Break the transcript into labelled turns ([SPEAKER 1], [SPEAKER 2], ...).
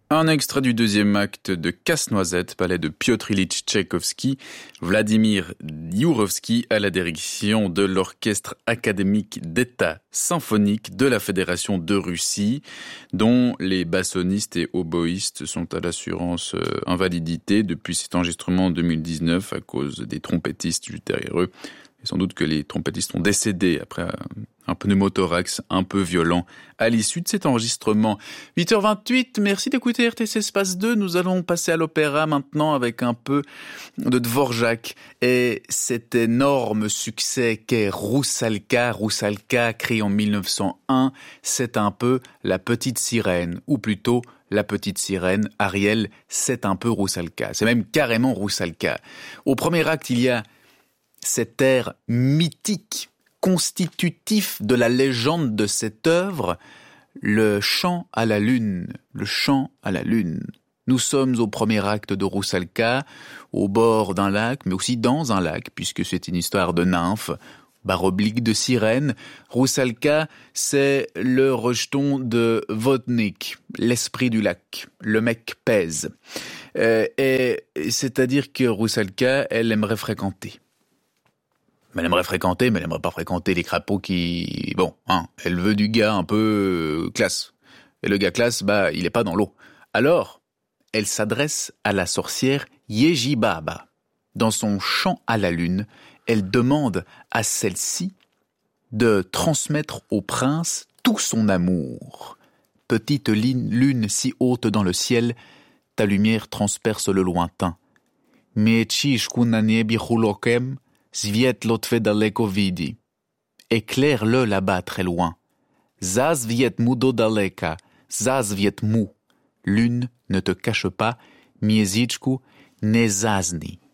[SPEAKER 1] Un extrait du deuxième acte de Casse-Noisette, ballet de Piotr Ilyich Tchaïkovski, Vladimir Yourovski à la direction de l'Orchestre académique d'État symphonique de la Fédération de Russie, dont les bassonistes et oboïstes sont à l'assurance invalidité depuis cet enregistrement en 2019 à cause des trompettistes juste derrière eux. Et sans doute que les trompettistes ont décédé après un pneumothorax un peu violent à l'issue de cet enregistrement. 8h28, merci d'écouter RTC Espace 2. Nous allons passer à l'opéra maintenant avec un peu de Dvorak et cet énorme succès qu'est Roussalka. Roussalka, créé en 1901, c'est un peu la petite sirène, ou plutôt la petite sirène. Ariel, c'est un peu Roussalka. C'est même carrément Roussalka. Au premier acte, il y a cet air mythique, constitutif de la légende de cette œuvre, le chant à la lune, le chant à la lune. Nous sommes au premier acte de Roussalka, au bord d'un lac, mais aussi dans un lac, puisque c'est une histoire de nymphe, barre oblique de sirène. Roussalka, c'est le rejeton de Vodnik, l'esprit du lac. Le mec pèse. Et c'est-à-dire que Roussalka, elle aimerait fréquenter. Mais elle aimerait fréquenter, mais elle aimerait pas fréquenter les crapauds qui... Bon, elle veut du gars un peu classe. Et le gars classe, il est pas dans l'eau. Alors, elle s'adresse à la sorcière Yejibaba. Dans son chant à la lune, elle demande à celle-ci de transmettre au prince tout son amour. Petite lune si haute dans le ciel, ta lumière transperce le lointain. Mechish kunaniebi hulokem, Sviet-lotve daleko vidi. Éclaire-le là-bas très loin. Zaz viet mudo daleka, zaz viet mu. Lune, ne te cache pas, miezichku ne zazni.